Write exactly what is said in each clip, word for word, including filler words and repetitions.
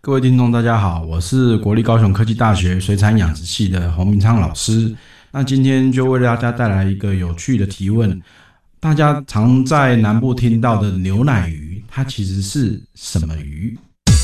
各位听众大家好，我是国立高雄科技大学水产养殖系的洪明昌老师。那今天就为大家带来一个有趣的提问，大家常在南部听到的牛奶鱼，它其实是什么鱼？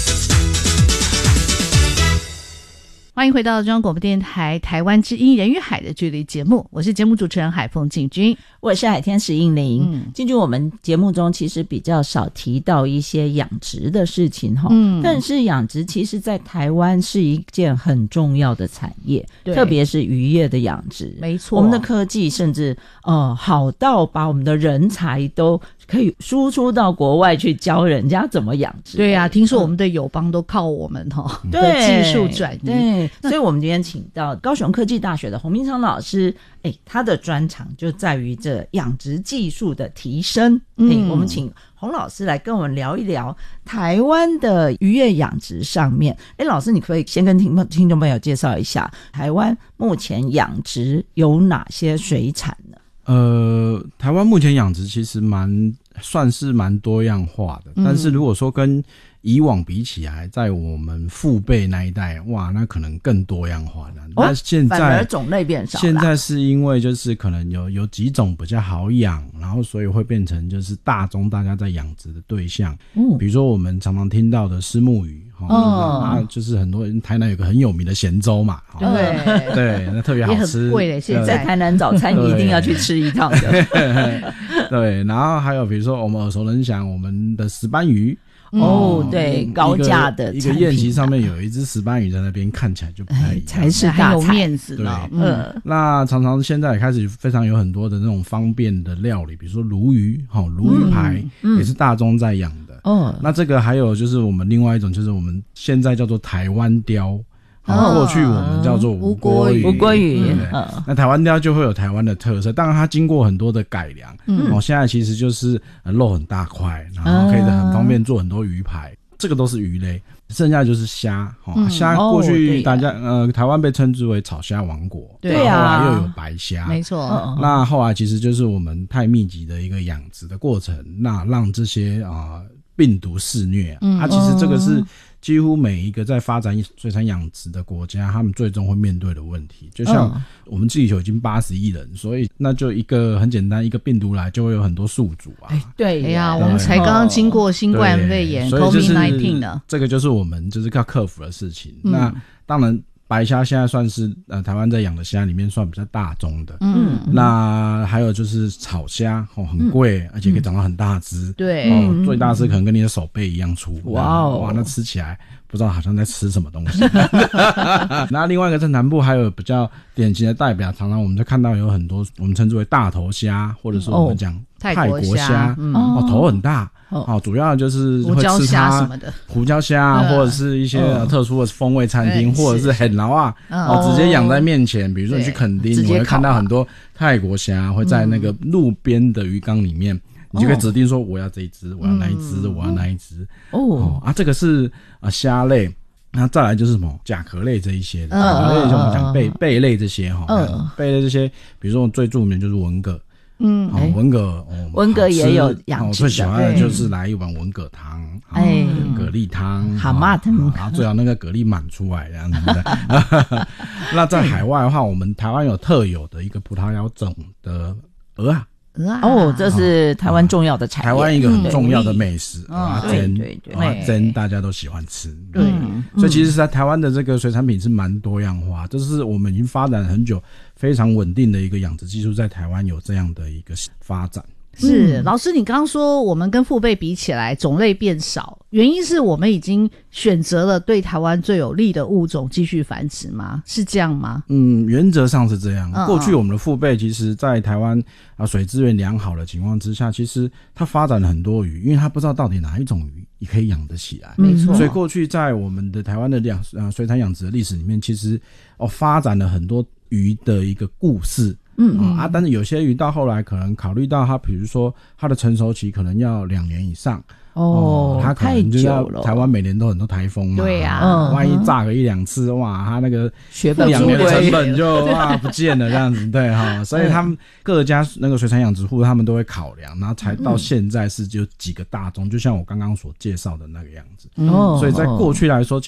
欢迎回到中央广播电台台湾之音人与海的距离节目，我是节目主持人海凤静君， 我是海天使应玲。 嗯， 静君，我们节目中其实比较少提到一些养殖的事情哈， 嗯， 但是养殖其实在台湾是一件很重要的产业，特别是渔业的养殖。 没错， 我们的科技甚至呃好到把我们的人才都可以输出到国外去教人家怎么养殖。 对啊，听说我们的友邦都靠我们哈、嗯、的技术转移。 对，所以我们今天请到高雄科技大学的洪明昌老师，哎，他的专长就在于这养殖技术的提升。嗯，我们请洪老师来跟我们聊一聊台湾的渔业养殖上面。哎，老师，你可不可以先跟听听众朋友介绍一下台湾目前养殖有哪些水产呢？ 呃，台湾目前养殖其实蛮算是蛮多样化的，嗯、但是如果说跟以往比起来，在我们父辈那一代，哇，那可能更多样化了。 哦、 那现在反而种类变少了。 现在是因为就是可能有有几种比较好养，然后所以会变成就是大宗大家在养殖的对象。嗯，比如说我们常常听到的虱目鱼，哦，就是啊，就是很多人台南有个很有名的咸粥嘛， 对、 哦、对，那特别好吃， 也很贵的。现在台南早餐一定要去吃一趟的。 对，然后还有比如说我们耳熟能详我们的石斑鱼。 哦，对，高价的一个宴席上面有一只石斑鱼在那边，看起来就不太一样， 才是大有面子呢。 嗯，那常常现在也开始非常有很多的那种方便的料理，比如说鲈鱼，鲈鱼排、嗯、也是大宗在养的。哦、嗯，那这个还有就是我们另外一种，就是我们现在叫做台湾鲷。哦、过去我们叫做无锅鱼， 无锅鱼， 嗯、那台湾鲷就会有台湾的特色，当然它经过很多的改良，嗯，哦，现在其实就是肉很大块，然后可以很方便做很多鱼排，嗯、这个都是鱼类，剩下就是虾，哦，虾、嗯、过去大家、哦、呃台湾被称之为草虾王国， 对啊，后来又有白虾， 没错， 那后来其实就是我们太密集的一个养殖的过程，那让这些啊、呃、病毒肆虐，嗯，啊，其实这个是。几乎每一个在发展水产养殖的国家，他们最终会面对的问题，就像我们地球已经八十亿人，所以那就一个很简单，一个病毒来就会有很多宿主啊。 哎，对， 哎呀，我们才刚刚经过新冠肺炎 COVID 十九 呢， 这个就是我们就是要克服的事情。嗯、那当然。白虾现在算是呃台湾在养的虾里面算比较大宗的，嗯，那还有就是草虾哦，很贵，嗯、而且可以长到很大只， 对， 哦，最大只可能跟你的手背一样粗， 哇哦， 哇，那吃起来不知道好像在吃什么东西。那另外一个在南部还有比较典型的代表，常常我们就看到有很多我们称之为大头虾，或者说我们讲。哦泰国虾， 嗯、 哦，头很大，哦，哦主要就是会吃它什么的， 胡椒虾、嗯、或者是一些、呃、特殊的风味餐厅，或者是很老啊，哦，直接养在面前。比如说你去垦丁，你会看到很多泰国虾会在那个路边的鱼缸里面，嗯、你就可以指定说我要这一只，我要那一只，嗯、我要那一只。哦, 哦啊，这个是啊虾类。那再来就是什么甲壳类这一些的，甲壳类就我们讲贝贝类这些哈，嗯、贝类这些，比如说最著名的就是文蛤。嗯，好、哦，文蛤，哦， 文蛤也有养殖的。 我、哦、最喜欢的就是来一碗文蛤汤，哎，蛤蜊汤， 蛤蟆汤， 然后最好那个蛤蜊满出来这样子的。那在海外的话，我们台湾有特有的一个葡萄牙种的鹅啊。 哦，这是台湾重要的产业， 台湾一个很重要的美食， 啊，对对对， 啊，真大家都喜欢吃， 对， 所以其实在台湾的这个水产品是蛮多样化，这是我们已经发展很久、非常稳定的一个养殖技术，在台湾有这样的一个发展。 是，老师，你刚刚说我们跟父辈比起来种类变少，原因是我们已经选择了对台湾最有利的物种继续繁殖吗？是这样吗？ 嗯，原则上是这样。嗯、过去我们的父辈其实在台湾啊水资源良好的情况之下，其实他发展了很多鱼，因为他不知道到底哪一种鱼也可以养得起来。 没错。 所以过去在我们的台湾的养呃水产养殖的历史里面，其实哦发展了很多鱼的一个故事。嗯, 嗯啊，但是有些鱼到后来可能考虑到它，比如说它的成熟期可能要两年以上哦， 它可能就要台湾每年都很多台风嘛， 对呀、 啊，万一炸个一两次，哇，它那个学本两年的成本就哇不见了这样子，对哈，所以他们各家那个水产养殖户他们都会考量，然后才到现在是就几个大宗，就像我刚刚所介绍的那个样子。哦，所以在过去来说，